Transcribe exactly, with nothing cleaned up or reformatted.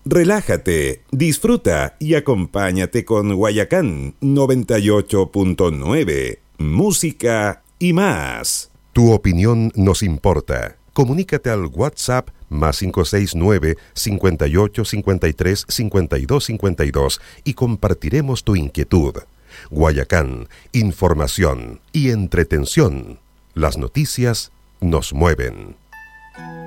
Relájate, disfruta y acompáñate con Guayacán noventa y ocho punto nueve. Música y más. Tu opinión nos importa. Comunícate al WhatsApp más cinco seis nueve, cinco ocho, cinco tres, cinco dos cinco dos y compartiremos tu inquietud. Guayacán, información y entretención. Las noticias nos mueven.